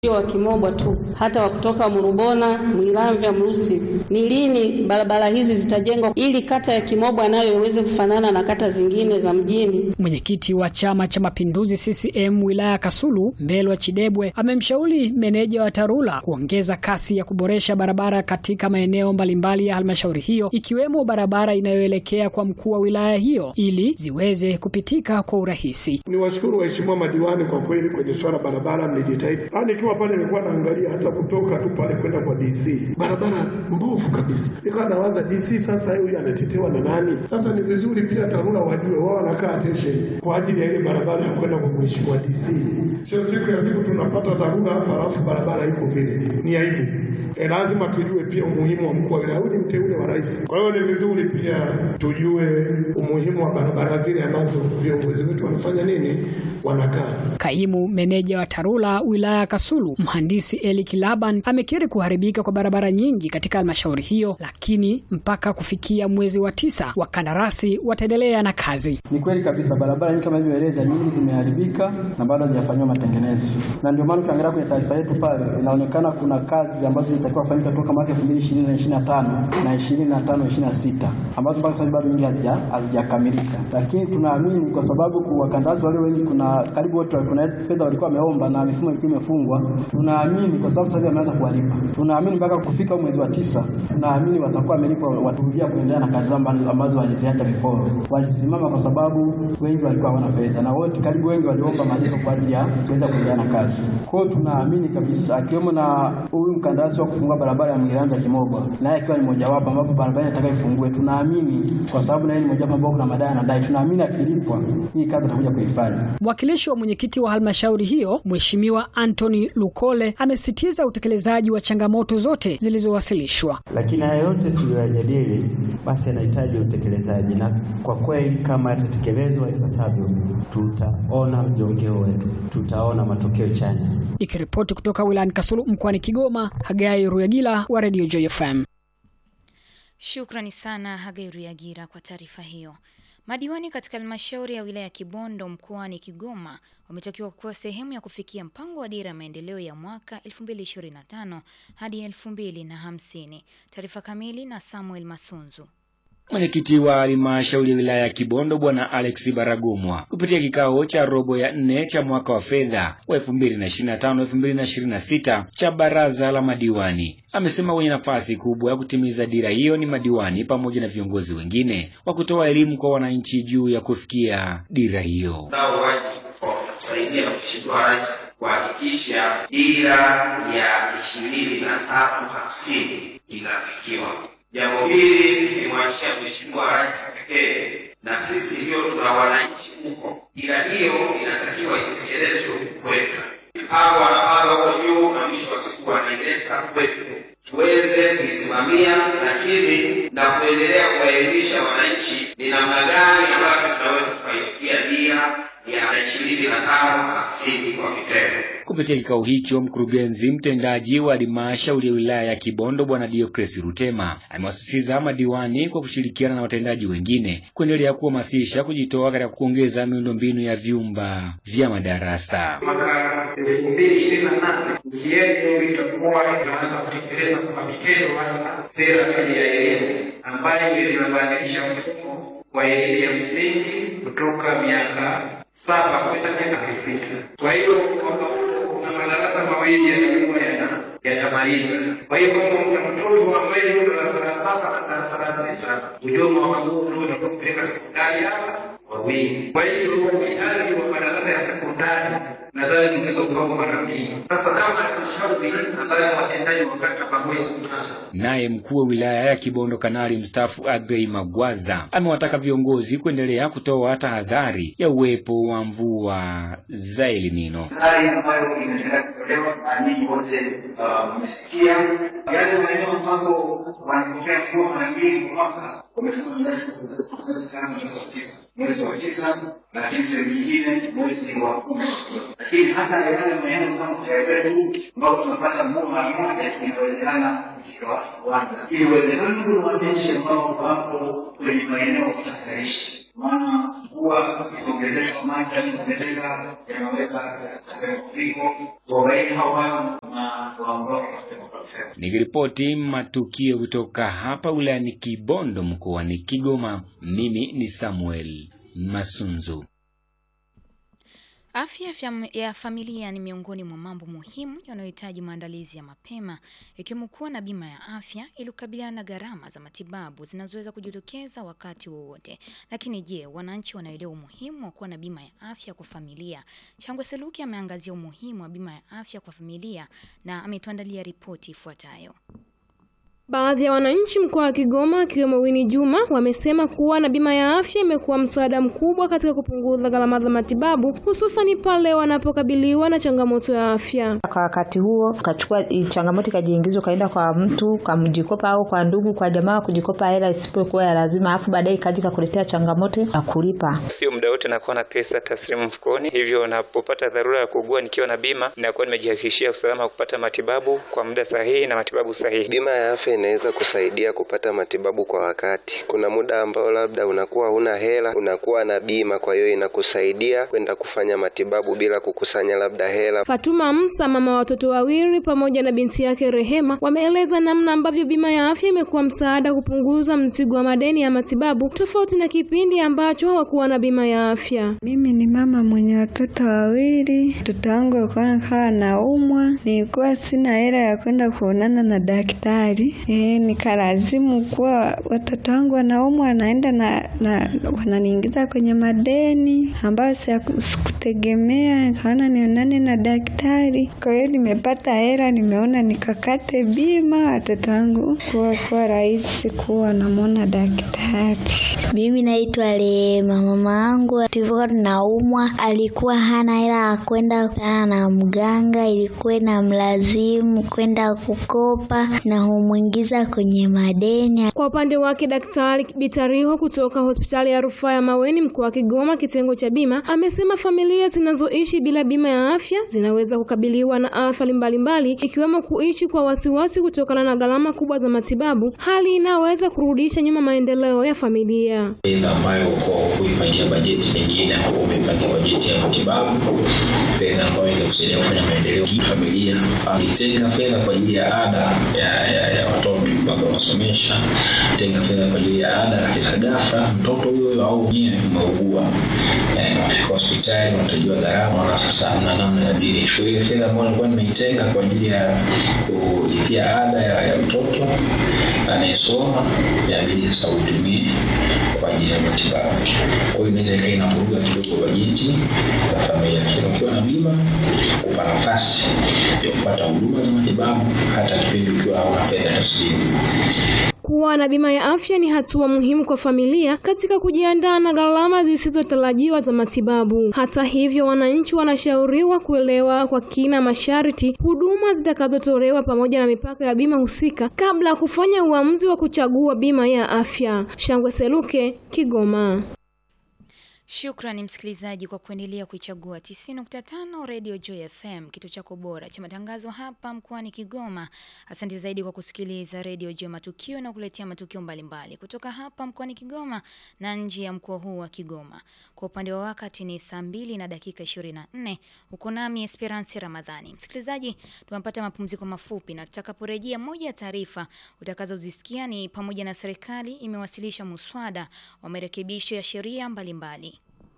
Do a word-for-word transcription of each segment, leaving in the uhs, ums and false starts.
Sio wa Kimobwa tu, hata wa kutoka Murubona, Mwiramvya, Mrusi. Ni lini barabara hizi zitajengwa ili kata ya Kimobwa nayo iweze kufanana na kata zingine za mjini? Mwenyekiti wa Chama cha Mapinduzi C C M wilaya Kasulu, Mbelwa Chidebwe, amemshauri meneja wa TARURA kuongeza kasi ya kuboresha barabara katika maeneo mbalimbali ya halmashauri hiyo, ikiwemo barabara inayoelekea kwa mkuu wa wilaya hiyo ili ziweze kupitika kwa urahisi. Niwashukuru waheshimiwa madiwani kwa kweli kwenye swala barabara mlijitahidi. Nikiwa pale nilikuwa naangalia hata kutoka tu pale kwenda kwa D C. Barabara mbovu kabisa. Nilikuwa nawaza D C sasa huyu anatetewa na nani? Sasa ni vizuri pia TARURA wajue wao wanakaa attention kwa ajili ya ile barabara ya kwenda kwa mheshimiwa D C. Sio siku ya siku tunapata TARURA hapa alafu barabara iko vile. Ni aibu. E, lazima tujue pia umuhimu wa mkuu wa wilaya, ni mteule wa rais. Kwa hiyo ni vizuri pia tujue umuhimu wa barabara zile ambazo viongozi wetu wanafanya nini, wanakaa. Kaimu meneja wa TARURA wilaya Kasulu, mhandisi Eli Kilaban, amekiri kuharibika kwa barabara nyingi katika halmashauri hiyo, lakini mpaka kufikia mwezi wa tisa wakandarasi wataendelea na kazi. Ni kweli kabisa barabara nyingi kama ilivyoeleza nyingi zimeharibika na bado hazijafanywa matengenezo. Na ndio maana ukiangalia kwenye taarifa yetu pale inaonekana kuna kazi ambazo zitakuwa fanyika toka mwaka elfu mbili ishirini na ishirini na tano na ishirini na tano ishirini na sita ambazo mpaka sasa bado nyingi hazija hazijakamilika. Lakini tunaamini kwa sababu kwa wakandarasi wale wengi kuna karibu wote kuna fedha walikuwa wameomba na mifumo ilikuwa imefungwa. Tunaamini kwa sababu sasa wameanza kuwalipa. Tunaamini mpaka kufika mwezi wa tisa tunaamini watakuwa wamelipwa, waturudia kuendelea na kazi ambazo waliziacha before. Walisimama kwa sababu wengi walikuwa hawana pesa na wote karibu wengi waliomba malipo kwa ajili ya kuweza kuendelea na kazi. Kwa hiyo tunaamini kabisa akiwemo na huyu mkandarasi wa kufungua barabara ya Mwiramvya Kimobwa naye akiwa ni mmoja wapo ambapo barabara itakayofungue, tunaamini kwa sababu naye ni mmoja wapo ambao kuna madai anadai, tunaamini akilipwa hii kazi atakuja kuifanya. Mwakilishi wa mwenyekiti wa halmashauri hiyo Mheshimiwa Anthony Lukole amesitiza utekelezaji wa changamoto zote zilizowasilishwa. Lakini haya yote tuliyojadili basi yanahitaji utekelezaji, na kwa kweli kama yatatekelezwa ipasavyo tutaona mjongeo wetu, tutaona matokeo chanya. Ikiripoti kutoka wilayani Kasulu mkoani Kigoma, Hagai Ruyagila wa Radio Joy F M. Shukrani sana Hagai Ruyagila kwa taarifa hiyo. Madiwani katika halmashauri ya wilaya Kibondo mkoani Kigoma wametakiwa kuwa sehemu ya kufikia mpango wa dira ya maendeleo ya mwaka elfu mbili ishirini na tano hadi elfu mbili hamsini. Taarifa kamili na Samuel Masunzu. Mwenyekiti wa halmashauri ya wilaya ya Kibondo Bwana Alex Baragomwa kupitia kikao cha robo ya nne cha mwaka wa fedha wa elfu mbili ishirini na tano elfu mbili ishirini na sita cha baraza la madiwani amesema wenye nafasi kubwa ya kutimiza dira hiyo ni madiwani pamoja na viongozi wengine wa kutoa elimu kwa wananchi juu ya kufikia dira hiyo. Nao wajibu kwa kusaidia Mheshimiwa Rais kuhakikisha dira ya ishirini na tano hamsini inafikiwa. Jambo hili limewachia Mheshimiwa Rais pekee, na sisi ndio tuna wananchi huko. Dira hiyo inatakiwa itekelezwe kwetu. Hawa hawa walio na mwisho wa siku wanaileta kwetu, tuweze kuisimamia, lakini na kuendelea kuwaelimisha wananchi ni namna gani ambavyo tunaweza kufikia dira ya ishirini na tano hamsini kwa vitendo. Kupitia kikao hicho, mkurugenzi mtendaji wa halmashauri ya wilaya ya Kibondo Bwana Dioclesi Rutema amewasisitiza madiwani kwa kushirikiana na watendaji wengine kuendelea kuhamasisha kujitoa katika kuongeza miundombinu ya vyumba vya madarasa. Mwaka elfu mbili ishirini na nane nchi yetu itakuwa inaanza kutekeleza kwa vitendo hasa sera ya elimu ambayo inabadilisha mfumo wa elimu ya msingi kutoka miaka saba kwenda miaka sita. Kwa hiyo mwaka huu kuna madarasa mawili yatakuwa yana yatamaliza. Kwa hiyo kama kuna mtoto ambaye yuko darasa la saba na darasa la sita, ujue mwaka huu ndio utakupeleka sekondari hapa wawili. Kwa hiyo mitaji wa madarasa ya sekondari nadhani tunaweza kupanga mara mbili. Sasa kama tunashauri nadhani watendaji wakati pamoja sasa. Naye mkuu wa wilaya ya Kibondo Kanali mstaafu Agrey Magwaza amewataka viongozi kuendelea kutoa tahadhari ya uwepo wa mvua za El Nino. Hali ambayo inaendelea kutolewa na nyinyi wote mmesikia yale maeneo ambapo wanatokea mvua mara mbili kwa mwaka wamesema sana mwezi wa tisa, lakini sehemu zingine mwezi wa kumi. Lakini hata yale maeneo kama Kaiberu ambao tunapata mvua mara moja inawezekana zikaanza. Iwezekana kuna wananchi ambao wapo kwenye maeneo hatarishi. maana huwa zikiongezeka maji yakiongezeka yanaweza kuleta mafuriko. Tuwabaini hawa na waondoke. Nikiripoti matukio kutoka hapa wilayani Kibondo mkoani Kigoma, mimi ni Samuel Masunzu. Afya ya familia ni miongoni mwa mambo muhimu yanayohitaji maandalizi ya mapema, ikiwemo kuwa na bima ya afya ili kukabiliana na gharama za matibabu zinazoweza kujitokeza wakati wowote. Lakini je, wananchi wanaelewa umuhimu wa kuwa na bima ya afya kwa familia? Shangwe Seluki ameangazia umuhimu wa bima ya afya kwa familia na ametuandalia ripoti ifuatayo. Baadhi ya wananchi mkoa wa Kigoma akiwemo Winnie Juma wamesema kuwa na bima ya afya imekuwa msaada mkubwa katika kupunguza gharama za matibabu, hususan pale wanapokabiliwa na changamoto ya afya. Kwa wakati huo ukachukua changamoto kajiingizwa kaenda kwa mtu kamjikopa au kwa ndugu kwa jamaa kujikopa hela isipokuwa ya lazima, afu baadaye kaja kukuletea changamoto ya kulipa. Sio muda wote nakuwa na pesa taslimu mfukoni, hivyo napopata dharura ya kuugua nikiwa na bima ninakuwa nimejihakikishia usalama wa kupata matibabu kwa muda sahihi na matibabu sahihi. Bima ya afya inaweza kusaidia kupata matibabu kwa wakati. Kuna muda ambao labda unakuwa huna hela, unakuwa na bima, kwa hiyo inakusaidia kwenda kufanya matibabu bila kukusanya labda hela. Fatuma Msa, mama wa watoto wawili pamoja na binti yake Rehema, wameeleza namna ambavyo bima ya afya imekuwa msaada kupunguza mzigo wa madeni ya matibabu tofauti na kipindi ambacho hawakuwa na bima ya afya. Mimi ni mama mwenye watoto wawili. Mtoto wangu alikuwa anaumwa, nilikuwa sina hela ya kwenda kuonana na daktari. E, nikalazimu kuwa watoto wangu wanaumwa anaenda na, na wananiingiza kwenye madeni ambayo sikutegemea, nikaona nionane na daktari. Kwa hiyo nimepata hela, nimeona nikakate bima watoto wangu kuwa kwa rahisi kuwa namuona daktari. Mimi naitwa Lema. Mama yangu tulikuwa tunaumwa, alikuwa hana hela ya kwenda na mganga, ilikuwa na mlazimu kwenda kukopa na humwingiza kwenye madeni. Kwa upande wake Daktari Bitariho kutoka hospitali ya Rufaa ya Maweni mkoa wa Kigoma kitengo cha bima amesema familia zinazoishi bila bima ya afya zinaweza kukabiliwa na athari mbalimbali ikiwemo kuishi kwa wasiwasi kutokana na gharama kubwa za matibabu, hali inaweza kurudisha nyuma maendeleo ya familia. Pesa ambayo kwa kuipangia bajeti nyingine au umepangia bajeti ya matibabu, pesa ambayo itakusaidia kufanya maendeleo ya familia, alitenga fedha kwa ajili ya ada ya, ya, ya watoto baba wanasomesha, tenga fedha kwa ajili ya ada ya ghafla mtoto huyo au yeye umeugua, eh, afika hospitali unatajua gharama na sasa na namna ya bili shule. Fedha ambayo nilikuwa nimeitenga kwa ajili ya kulipia ada ya, ya mtoto anayesoma ya bili sasa utumie kwa ajili ya matibabu. Kwa hiyo inaweza ikawa inavuruga kidogo bajeti ya familia. Ukiwa na bima upa nafasi ya kupata huduma za matibabu hata kipindi ukiwa hauna fedha taslimu. Kuwa na bima ya afya ni hatua muhimu kwa familia katika kujiandaa na gharama zisizotarajiwa za matibabu. Hata hivyo, wananchi wanashauriwa kuelewa kwa kina masharti, huduma zitakazotolewa pamoja na mipaka ya bima husika kabla ya kufanya uamuzi wa kuchagua bima ya afya. Shangwe Seluke, Kigoma. Shukrani msikilizaji kwa kuendelea kuichagua tisini nukta tano Radio Joy F M, kitu chako bora cha matangazo hapa mkoani Kigoma. Asante zaidi kwa kusikiliza Radio Joy Matukio na kuletea matukio mbalimbali kutoka hapa mkoani Kigoma na nje ya mkoa huu wa Kigoma. Kwa upande wa wakati ni saa mbili na dakika ishirini na nne. Uko nami Esperance Ramadhani. Msikilizaji, tunapata mapumziko mafupi na tutakaporejea, moja ya taarifa utakazozisikia ni pamoja na serikali imewasilisha muswada wa marekebisho ya sheria mbalimbali.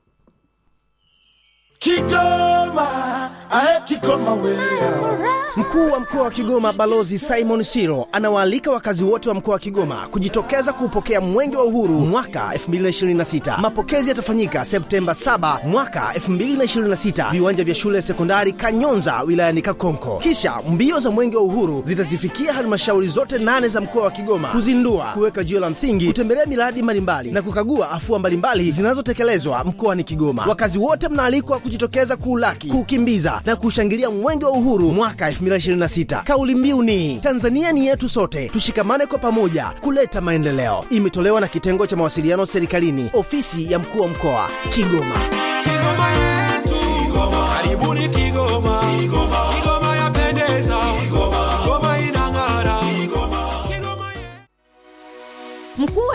Kigoma, ae Kigoma wewe. Mkuu wa mkoa wa Kigoma Balozi Simon Siro anawaalika wakazi wote wa mkoa wa Kigoma kujitokeza kupokea Mwenge wa Uhuru mwaka elfu mbili na ishirini na sita. Mapokezi yatafanyika Septemba saba mwaka elfu mbili na ishirini na sita, viwanja vya shule ya sekondari Kanyonza wilayani Kakonko. Kisha mbio za Mwenge wa Uhuru zitazifikia halmashauri zote nane za mkoa wa Kigoma kuzindua, kuweka jiwe la msingi, kutembelea miradi mbalimbali na kukagua afua mbalimbali zinazotekelezwa mkoani Kigoma. Wakazi wote mnaalikwa kujitokeza kuulaki, kukimbiza na kushangilia Mwenge wa Uhuru mwaka elfu mbili na ishirini na sita. Kauli mbiu ni Tanzania ni yetu sote, tushikamane kwa pamoja kuleta maendeleo. Imetolewa na kitengo cha mawasiliano serikalini, ofisi ya mkuu wa mkoa Kigoma. Kigoma yetu, Kigoma. Karibuni Kigoma. Kigoma, Kigoma yapendeza. Kigoma, Kigoma inang'ara. Kigoma, Kigoma ye... Mkuu wa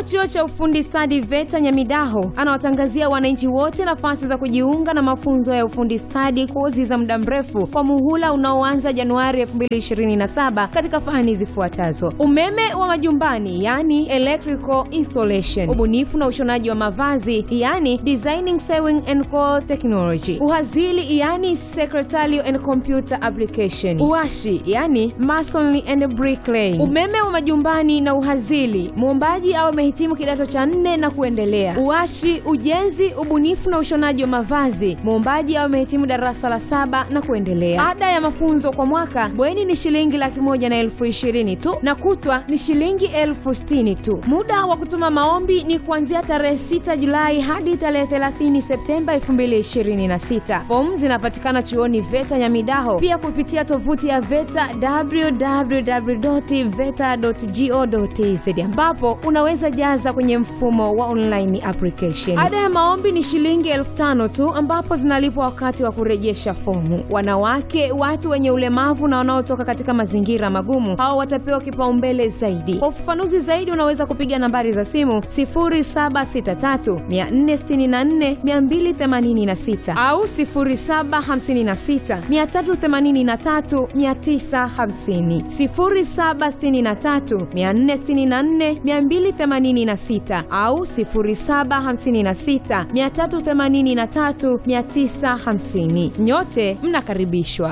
Chuo cha Ufundi Stadi VETA Nyamidaho anawatangazia wananchi wote nafasi za kujiunga na mafunzo ya ufundi stadi, kozi za muda mrefu kwa muhula unaoanza Januari elfu mbili ishirini na saba katika fani zifuatazo: umeme wa majumbani, yani electrical installation; ubunifu na ushonaji wa mavazi, yani designing sewing and cloth technology; uhazili, yani secretarial and computer application; uashi, yani masonry and bricklaying. Umeme wa majumbani na uhazili, muombaji au amehitimu kidato cha nne na kuendelea. Uashi, ujenzi, ubunifu na ushonaji wa mavazi, muombaji au amehitimu darasa la saba na kuendelea. Ada ya mafunzo kwa mwaka bweni ni shilingi laki moja na elfu ishirini tu na kutwa ni shilingi elfu sitini tu. Muda wa kutuma maombi ni kuanzia tarehe sita Julai hadi tarehe thelathini Septemba elfu mbili ishirini na sita. Fomu zinapatikana chuoni VETA Nyamidaho, pia kupitia tovuti ya VETA w w w dot veta dot go dot t z, ambapo unaweza jaza kwenye mfumo wa online application. Ada ya maombi ni shilingi elfu tano tu, ambapo zinalipwa wakati wa kurejesha fomu. Wanawake, watu wenye ulemavu na wanaotoka katika mazingira magumu, hao watapewa kipaumbele zaidi. Kwa ufafanuzi zaidi unaweza kupiga nambari za simu sifuri saba sita tatu nne sita nne mbili themanini sita au sifuri saba hamsini sita tatu themanini tatu tisa hamsini, sifuri saba sita tatu nne sita nne mbili themanini sita au sifuri saba hamsini sita tatu themanini tatu tisa hamsini. Nyote mnakaribishwa.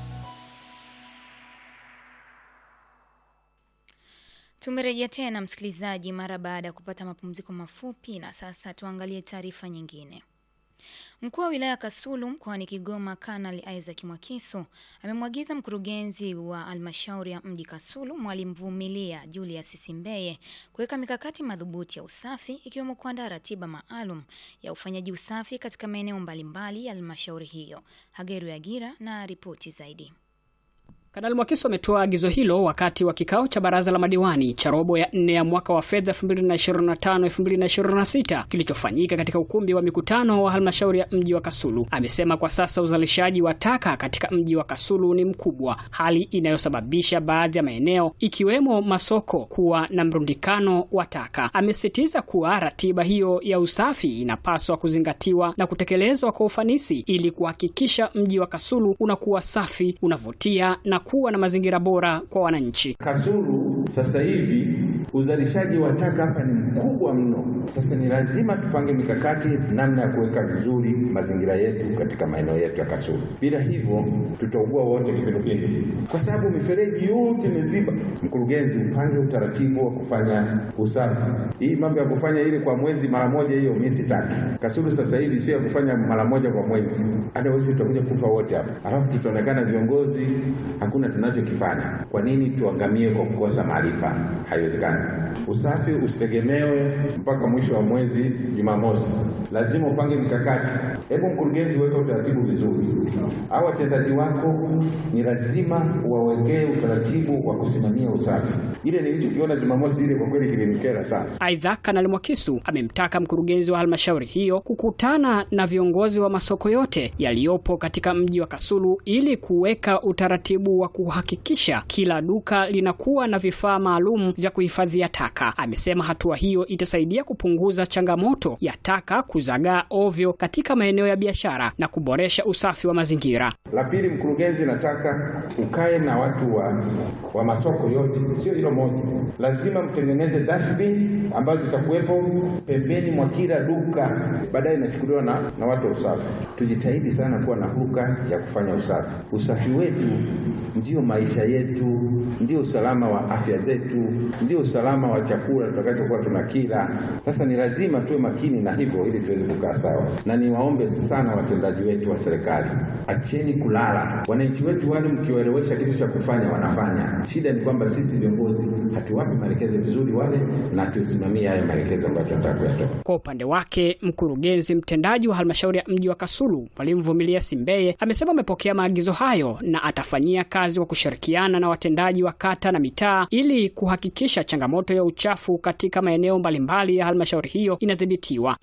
Tumerejea tena msikilizaji mara baada ya kupata mapumziko mafupi, na sasa tuangalie taarifa nyingine. Mkuu wa wilaya Kasulu mkoani Kigoma Kanali Isaac Mwakiso amemwagiza mkurugenzi wa halmashauri ya mji Kasulu Mwalimu Vumilia Julius Simbeye kuweka mikakati madhubuti ya usafi, ikiwemo kuandaa ratiba maalum ya ufanyaji usafi katika maeneo mbalimbali ya halmashauri hiyo. Hageru Yagira na ripoti zaidi. Kanali Mwakiso ametoa agizo hilo wakati wa kikao cha baraza la madiwani cha robo ya nne ya mwaka wa fedha elfu mbili ishirini na tano elfu mbili ishirini na sita kilichofanyika katika ukumbi wa mikutano wa halmashauri ya mji wa Kasulu. Amesema kwa sasa uzalishaji wa taka katika mji wa Kasulu ni mkubwa, hali inayosababisha baadhi ya maeneo ikiwemo masoko kuwa na mrundikano wa taka. Amesisitiza kuwa ratiba hiyo ya usafi inapaswa kuzingatiwa na kutekelezwa kwa ufanisi ili kuhakikisha mji wa Kasulu unakuwa safi, unavutia na kuwa na mazingira bora kwa wananchi. Kasulu sasa hivi uzalishaji wa taka hapa ni mkubwa mno. Sasa ni lazima tupange mikakati namna ya kuweka vizuri mazingira yetu katika maeneo yetu ya Kasulu. Bila hivyo tutaugua wote kipindupindu, kwa sababu mifereji yote imeziba. Mkurugenzi, upange utaratibu wa kufanya usafi. Hii mambo ya kufanya ile kwa mwezi mara moja, hiyo mimi sitaki. Kasulu sasa hivi sio kufanya mara moja kwa mwezi. Otherwise tutakuja kufa wote hapa. Alafu tutaonekana viongozi hakuna tunachokifanya. Kwa nini tuangamie kwa kukosa maarifa? Haiwezekani. Usafi usitegemewe mpaka mwisho wa mwezi Jumamosi. Lazima upange mikakati. Hebu mkurugenzi, weka utaratibu vizuri. Hao watendaji wako ni lazima wawekee utaratibu wa kusimamia usafi. Ile nilichokiona Jumamosi ile kwa kweli kilinikera sana. Aidha, Kanali Mwakiso amemtaka mkurugenzi wa halmashauri hiyo kukutana na viongozi wa masoko yote yaliyopo katika mji wa Kasulu ili kuweka utaratibu wa kuhakikisha kila duka linakuwa na vifaa maalum vya kuhifadhia taka. Amesema hatua hiyo itasaidia kupunguza changamoto ya taka kuzagaa ovyo katika maeneo ya biashara na kuboresha usafi wa mazingira. La pili, mkurugenzi, nataka ukae na watu wa, wa masoko yote, sio hilo moja. Lazima mtengeneze dustbin ambazo zitakuwepo pembeni mwa kila duka, baadaye inachukuliwa na, na watu wa usafi. Tujitahidi sana kuwa na huruka ya kufanya usafi. Usafi wetu ndio maisha yetu, ndio usalama wa afya zetu, ndio usalama wa chakula tutakachokuwa tunakila. Sasa ni lazima tuwe makini na hivyo ili tuweze kukaa sawa. Na niwaombe sana watendaji wetu wa serikali, acheni kulala. Wananchi wetu wale mkiwaelewesha kitu cha kufanya wanafanya. Shida ni kwamba sisi viongozi hatuwapi maelekezo vizuri wale na tusimamie hayo maelekezo ambayo tunataka kuyatoa. Kwa upande wake, mkurugenzi mtendaji wa halmashauri ya mji wa Kasulu Mwalimu Vumilia Simbeye amesema amepokea maagizo hayo na atafanyia kazi kwa kushirikiana na watendaji wa kata na mitaa ili kuhakikisha changamoto ya uchafu katika maeneo mbalimbali ya halmashauri hiyo inadhibitiwa.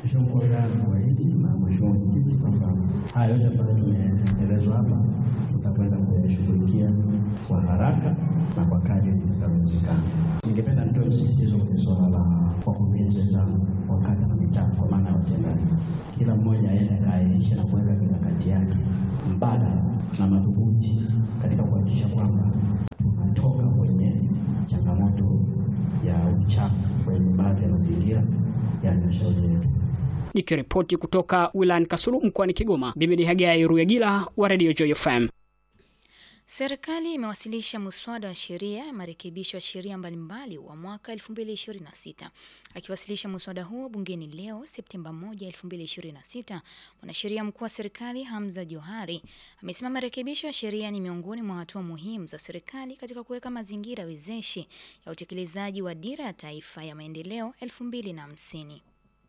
Hayo yote ambayo tumeelezwa hapa tutakwenda kuyashughulikia kwa haraka na kwa kadri itakavyowezekana. Ningependa nitoe msisitizo kwenye suala la wakurugenzi wenzangu wa kata na mitaa, kwa maana ya watendaji, kila mmoja aende akaainishe na kuweka mikakati yake mbadala na madhubuti katika kuhakikisha kwamba tunatoka kwenye changamoto ya uchafu kwenye baadhi ya mazingira ya halmashauri yetu. Nikiripoti kutoka wilayani Kasulu mkoani Kigoma, mimi ni Hagai Ruyagila wa Radio Joy F M. Serikali imewasilisha muswada wa sheria ya marekebisho ya sheria mbalimbali wa mwaka elfu mbili ishirini na sita. Akiwasilisha muswada huo bungeni leo Septemba moja, elfu mbili ishirini na sita, mwanasheria mkuu wa serikali Hamza Johari amesema marekebisho ya sheria ni miongoni mwa hatua muhimu za serikali katika kuweka mazingira wezeshi ya utekelezaji wa dira ya taifa ya maendeleo elfu mbili na hamsini.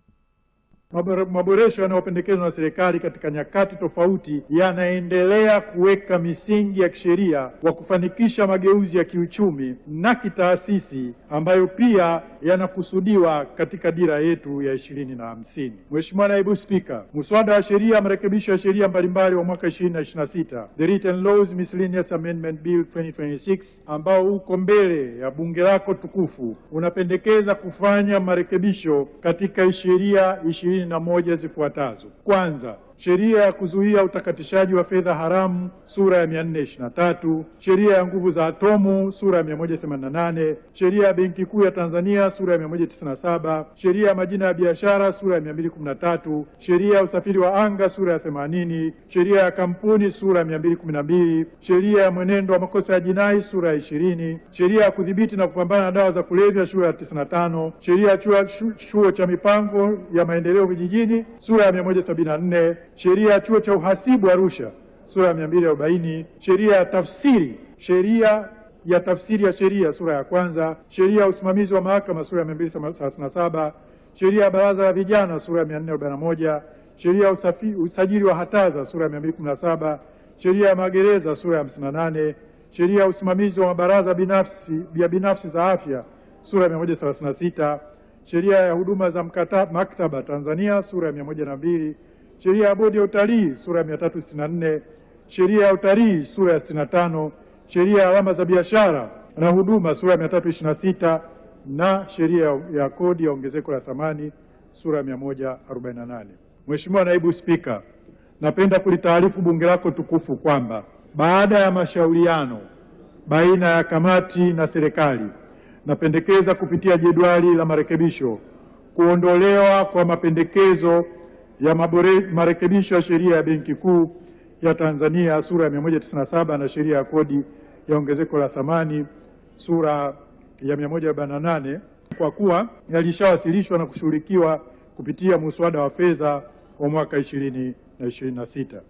Maboresho yanayopendekezwa na serikali katika nyakati tofauti yanaendelea kuweka misingi ya kisheria wa kufanikisha mageuzi ya kiuchumi na kitaasisi ambayo pia yanakusudiwa katika dira yetu ya ishirini na hamsini. Mheshimiwa Naibu Spika, muswada wa sheria marekebisho ya sheria mbalimbali wa mwaka ishirini na ishirini na sita, The Written Laws Miscellaneous Amendment Bill twenty twenty-six, ambao uko mbele ya bunge lako tukufu, unapendekeza kufanya marekebisho katika sheria ishirini na moja zifuatazo. Kwanza, sheria ya kuzuia utakatishaji wa fedha haramu sura ya mia nne ishirini na tatu, sheria ya nguvu za atomu sura ya mia moja themanini na nane, sheria ya Benki Kuu ya Tanzania sura ya mia moja tisini na saba, sheria ya majina ya biashara sura ya mia mbili kumi na tatu, sheria ya usafiri wa anga sura ya themanini, sheria ya kampuni sura ya mia mbili kumi na mbili, sheria ya mwenendo wa makosa ya jinai sura ya ishirini, sheria ya kudhibiti na kupambana na dawa za kulevya sura ya tisini na tano, sheria ya chuo, chuo cha mipango ya maendeleo vijijini sura ya mia moja sabini na nne, sheria ya chuo cha uhasibu Arusha sura ya mia mbili arobaini, sheria ya tafsiri, sheria ya tafsiri ya sheria sura ya kwanza, sheria ya usimamizi wa mahakama sura ya mia mbili thelathini na saba, sheria ya baraza la vijana sura ya mia nne arobaini na moja, sheria ya usajili wa hataza sura ya mia mbili kumi na saba, sheria ya magereza sura ya hamsini na nane, sheria ya usimamizi wa mabaraza binafsi ya binafsi za afya sura ya mia moja thelathini na sita, sheria ya huduma za mkataba maktaba Tanzania sura ya mia moja na mbili, sheria ya bodi ya utalii sura ya mia tatu sitini na nne, sheria ya utalii sura ya sitini na tano, sheria ya alama za biashara na huduma sura ya mia tatu ishirini na sita na sheria ya kodi ya ongezeko la thamani sura ya mia moja arobaini na nane. Mheshimiwa Naibu Spika, napenda kulitaarifu bunge lako tukufu kwamba baada ya mashauriano baina ya kamati na serikali, napendekeza kupitia jedwali la marekebisho kuondolewa kwa mapendekezo ya mabore, marekebisho ya sheria ya Benki Kuu ya Tanzania sura ya mia moja tisini na saba na sheria ya kodi ya ongezeko la thamani sura ya mia moja arobaini na nane kwa kuwa yalishawasilishwa na kushughulikiwa kupitia muswada wa fedha wa mwaka ishirini na ishirini na sita.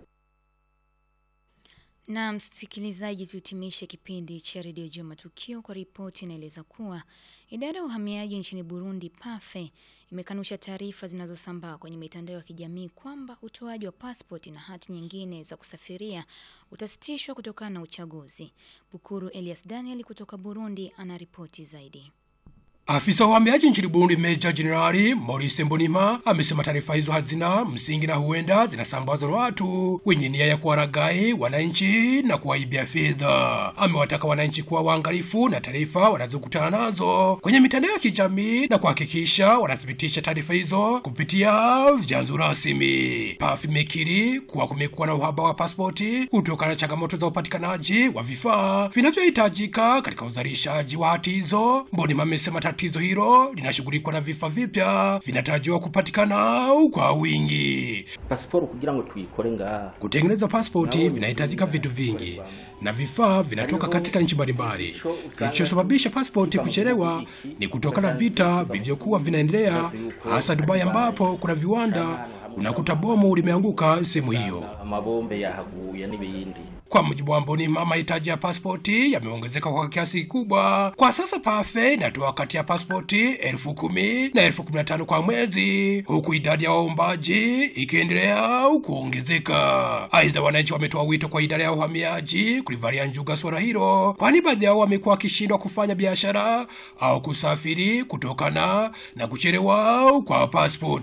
Na msikilizaji, tuhitimishe kipindi cha Radio Joy Matukio kwa ripoti inaeleza kuwa idara ya uhamiaji nchini Burundi P A F E imekanusha taarifa zinazosambaa kwenye mitandao ya kijamii kwamba utoaji wa pasipoti na hati nyingine za kusafiria utasitishwa kutokana na uchaguzi. Bukuru Elias Daniel kutoka Burundi anaripoti zaidi. Afisa wa uhamiaji nchini Burundi Meja Generali Maurice Mbonima amesema taarifa hizo hazina msingi na huenda zinasambazwa na watu wenye nia ya kuwaragai wananchi na kuwaibia fedha. Amewataka wananchi kuwa waangalifu na taarifa wanazokutana nazo kwenye mitandao ya kijamii na kuhakikisha wanathibitisha taarifa hizo kupitia vyanzo rasmi. P A F imekiri kuwa kumekuwa na uhaba wa pasipoti kutokana na changamoto za upatikanaji wa vifaa vinavyohitajika katika uzalishaji wa hati hizo. Mbonima amesema tatizo hilo linashughulikiwa na vifaa vipya vinatarajiwa kupatikana kwa wingi. Pasiporo kugira ngo tuyikorenga. Kutengeneza pasipoti vinahitajika vitu vingi na vifaa vinatoka katika nchi mbalimbali. Kilichosababisha pasipoti kuchelewa ni kutokana na vita vilivyokuwa vinaendelea hasa Dubai ambapo kuna viwanda unakuta bomu limeanguka sehemu hiyo. Mabombe yahaguye n'ibindi. Kwa mujibu wa Mbonima, mahitaji ya pasipoti yameongezeka kwa kiasi kikubwa. Kwa sasa P A F E inatoa kati ya pasipoti elfu kumi na elfu kumi na tano kwa mwezi, huku idadi ya waombaji ikiendelea kuongezeka. Aidha, wananchi wametoa wito kwa idara ya uhamiaji kulivalia njuga swala hilo, kwani baadhi yao wamekuwa wakishindwa kufanya biashara au kusafiri kutokana na kuchelewa kwa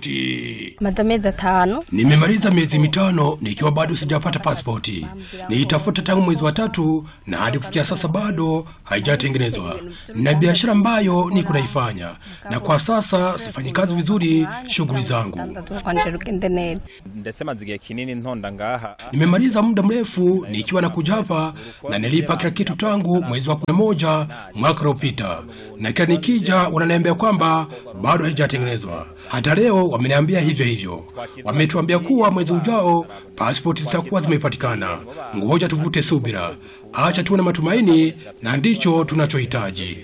pasipoti. Madameza tano. Nimemaliza miezi mitano nikiwa bado sijapata pasipoti. Nita Tumetafuta tangu mwezi wa tatu na hadi kufikia sasa bado haijatengenezwa. Na biashara ambayo niko naifanya, na kwa sasa sifanyi kazi vizuri shughuli zangu. Ndasema zigiye kinini ntonda ngaha. Nimemaliza muda mrefu nikiwa nakuja hapa na nilipa kila kitu tangu mwezi wa kumi na moja mwaka uliopita. Na kila nikija wananiambia kwamba bado haijatengenezwa. Hata leo wameniambia hivyo hivyo. Wametuambia kuwa mwezi ujao pasipoti zitakuwa zimepatikana. Ngoja tuvute subira. Acha tuwe na matumaini, na ndicho tunachohitaji.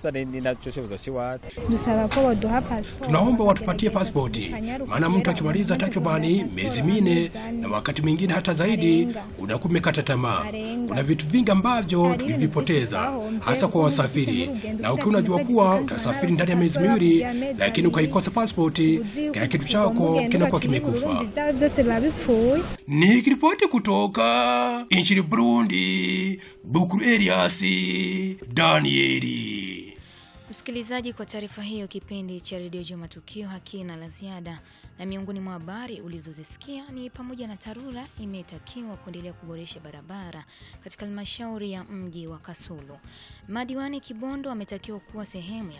Tunaomba watupatie pasipoti, maana mtu akimaliza takribani miezi minne na wakati mwingine hata zaidi unakuwa umekata tamaa. Kuna vitu vingi ambavyo tulivipoteza hasa kwa wasafiri, na ukiwa unajua kuwa utasafiri ndani ya miezi miwili lakini ukaikosa pasipoti, kila kitu chako kinakuwa kimekufa. Nikiripoti kutoka nchini Burundi, Bukuru Eliasi Danieli. Msikilizaji, kwa taarifa hiyo, kipindi cha Radio Jua Matukio hakina la ziada, na miongoni mwa habari ulizozisikia ni pamoja na TARURA imetakiwa kuendelea kuboresha barabara katika halmashauri ya mji wa Kasulu. Madiwani Kibondo ametakiwa kuwa sehemu